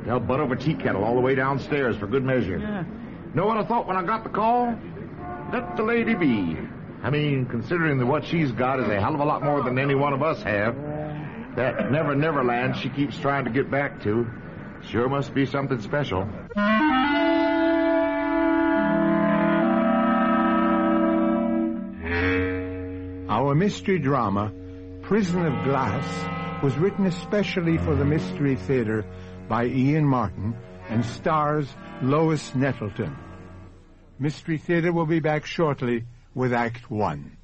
They'll butt over tea kettle all the way downstairs for good measure. Yeah. Know what I thought when I got the call? Let the lady be. I mean, considering that what she's got is a hell of a lot more than any one of us have. That Never Never Land she keeps trying to get back to sure must be something special. Our mystery drama, Prison of Glass, was written especially for the Mystery Theater by Ian Martin and stars Lois Nettleton. Mystery Theater will be back shortly with Act One.